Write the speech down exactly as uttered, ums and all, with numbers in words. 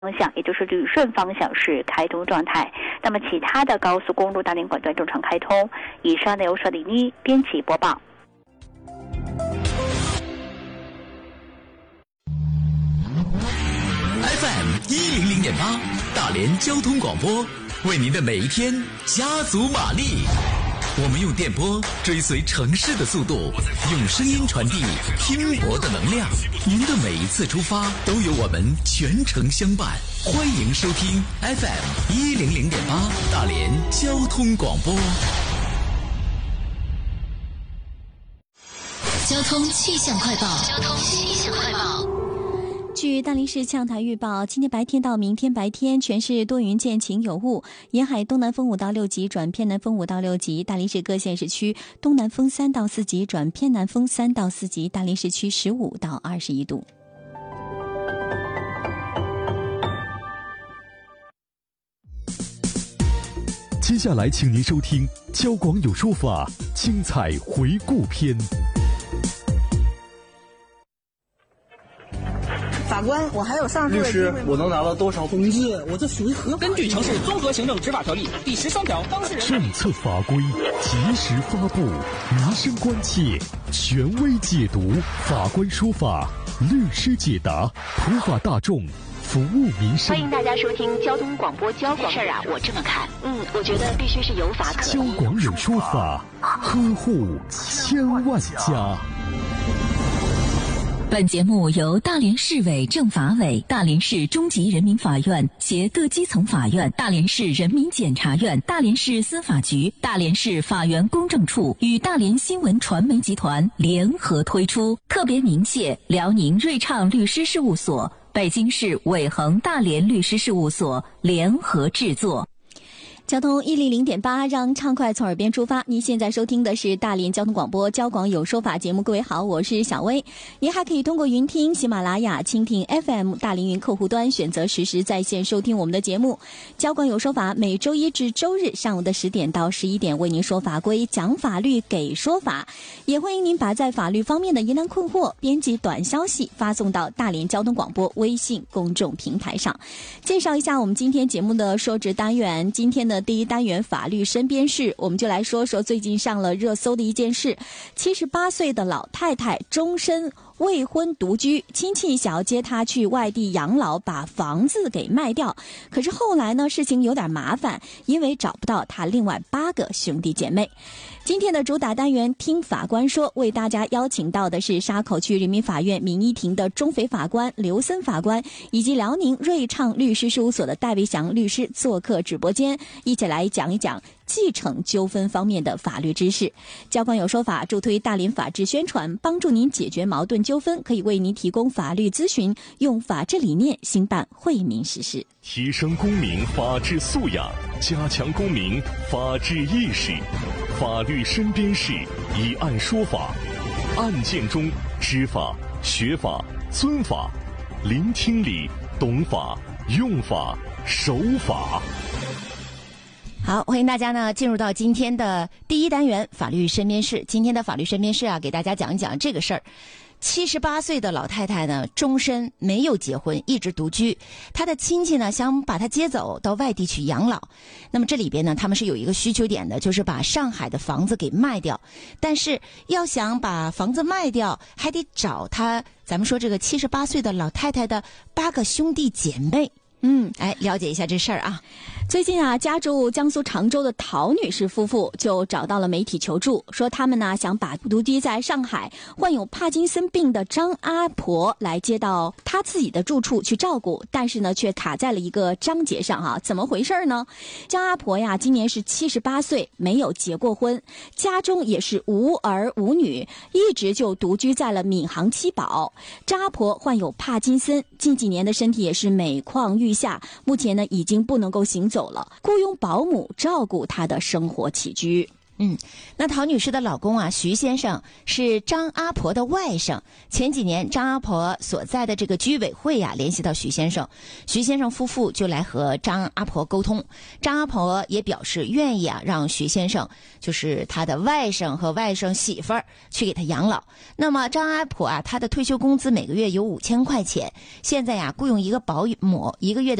方向，也就是旅顺方向是开通状态。那么其他的高速公路大连管段正常开通。以上内容是李妮编辑播报。 F M 一零零点八，大连交通广播，为您的每一天加足马力。我们用电波追随城市的速度，用声音传递拼搏的能量。您的每一次出发都有我们全程相伴。欢迎收听 F M 一零零点八大连交通广播。 交通气象快报。交通气象快报。 据大连市气象台预报，今天白天到明天白天全市多云见晴有雾，沿海东南风五到六级转偏南风五到六级，大连市各县市区东南风三到四级转偏南风三到四级，大连市区十五到二十一度。 接下来请您收听交广有说法精彩回顾篇。 法官，我还有上诉的机会吗？ 律师，我能拿到多少？ 同志，我这属于合法。 根据城市综合行政执法条例第十三条，当事人政策法规及时发布，民生关切权威解读，法官说法，律师解答，普法大众，服务民生。 欢迎大家收听交通广播交广。这事儿啊，我这么看，嗯，我觉得必须是有法可依。 交广有说法，呵护千万家。 本节目由大连市委政法委、大连市中级人民法院携各基层法院、大连市人民检察院、大连市司法局、大连市法源公证处与大连新闻传媒集团联合推出，特别鸣谢辽宁瑞畅律师事务所、北京市伟恒大连律师事务所联合制作。 交通一零零点八，让畅快从耳边出发。您现在收听的是大连交通广播交广有说法节目。各位好，我是小薇。您还可以通过云听、喜马拉雅、蜻蜓 F M、大连云客户端选择实时在线收听我们的节目。交广有说法每周一至周日上午的十点到十一点为您说法规，讲法律，给说法。也欢迎您把在法律方面的疑难困惑编辑短消息发送到大连交通广播微信公众平台上。介绍一下我们今天节目的说职单元。今天的第一单元法律身边事，我们就来说说最近上了热搜的一件事。七十八岁的老太太终身未婚独居，亲戚想要接她去外地养老，把房子给卖掉。可是后来呢，事情有点麻烦，因为找不到她另外八个兄弟姐妹。今天的主打单元听法官说，为大家邀请到的是沙口区人民法院民一庭的中肥法官刘森法官，以及辽宁瑞畅律师事务所的戴维祥律师做客直播间，一起来讲一讲继承纠纷方面的法律知识。交广有说法助推大连法治宣传，帮助您解决矛盾纠纷，可以为您提供法律咨询，用法治理念兴办惠民实事， 提升公民法治素养，加强公民法治意识。法律身边事，以案说法，案件中知法、学法、尊法，聆听理，懂法，用法，守法。 好，欢迎大家呢进入到今天的第一单元法律身边事。今天的法律身边事啊，给大家讲一讲这个事儿。七十八岁的老太太呢，终身没有结婚，一直独居。她的亲戚呢，想把她接走到外地去养老。那么这里边呢，他们是有一个需求点的，就是把上海的房子给卖掉。但是要想把房子卖掉，还得找她，咱们说这个七十八岁的老太太的八个兄弟姐妹。嗯，哎，了解一下这事儿啊。 最近啊，家住江苏常州的陶女士夫妇就找到了媒体求助，说他们呢想把独居在上海患有帕金森病的张阿婆来接到她自己的住处去照顾，但是呢却卡在了一个章节上啊，怎么回事呢？张阿婆呀，今年是七十八岁，没有结过婚，家中也是无儿无女，一直就独居在了闵行七堡。张阿婆患有帕金森，近几年的身体也是每况愈下，目前呢已经不能够行走了，雇佣保姆照顾她的生活起居。 嗯，那陶女士的老公啊，徐先生是张阿婆的外甥。前几年，张阿婆所在的这个居委会呀、啊，联系到徐先生，徐先生夫妇就来和张阿婆沟通。张阿婆也表示愿意啊，让徐先生就是他的外甥和外甥媳妇儿去给他养老。那么张阿婆啊，她的退休工资每个月有五千块钱，现在呀、啊，雇佣一个保姆，一个月的